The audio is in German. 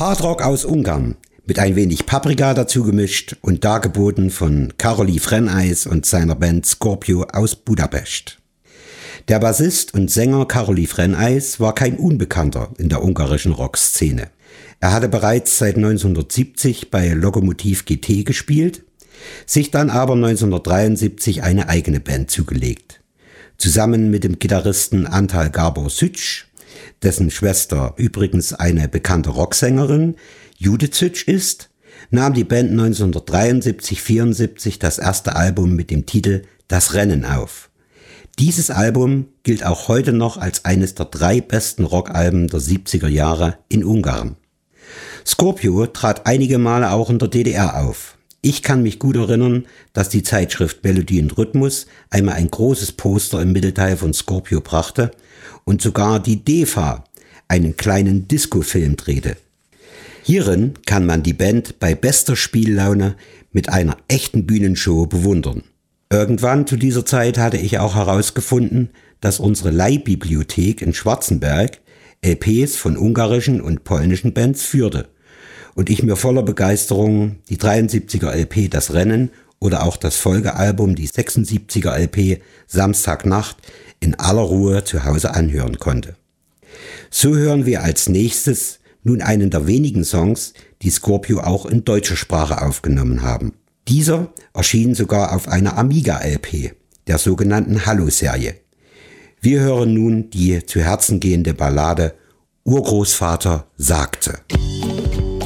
Hardrock aus Ungarn, mit ein wenig Paprika dazu gemischt und dargeboten von Károly Frenn-Eis und seiner Band Scorpio aus Budapest. Der Bassist und Sänger Károly Frenn-Eis war kein Unbekannter in der ungarischen Rockszene. Er hatte bereits seit 1970 bei Lokomotiv GT gespielt, sich dann aber 1973 eine eigene Band zugelegt. Zusammen mit dem Gitarristen Antal Gábor Szücs, dessen Schwester übrigens eine bekannte Rocksängerin, Judith Szücs ist, nahm die Band 1973/74 das erste Album mit dem Titel Das Rennen auf. Dieses Album gilt auch heute noch als eines der 3 besten Rockalben der 70er Jahre in Ungarn. Scorpio trat einige Male auch in der DDR auf. Ich kann mich gut erinnern, dass die Zeitschrift Melodie und Rhythmus einmal ein großes Poster im Mittelteil von Scorpio brachte und sogar die DEFA einen kleinen Disco-Film drehte. Hierin kann man die Band bei bester Spiellaune mit einer echten Bühnenshow bewundern. Irgendwann zu dieser Zeit hatte ich auch herausgefunden, dass unsere Leihbibliothek in Schwarzenberg LPs von ungarischen und polnischen Bands führte und ich mir voller Begeisterung die 73er LP Das Rennen oder auch das Folgealbum, die 76er LP Samstagnacht, in aller Ruhe zu Hause anhören konnte. So hören wir als nächstes nun einen der wenigen Songs, die Scorpio auch in deutscher Sprache aufgenommen haben. Dieser erschien sogar auf einer Amiga-LP, der sogenannten Hallo-Serie. Wir hören nun die zu Herzen gehende Ballade Urgroßvater sagte.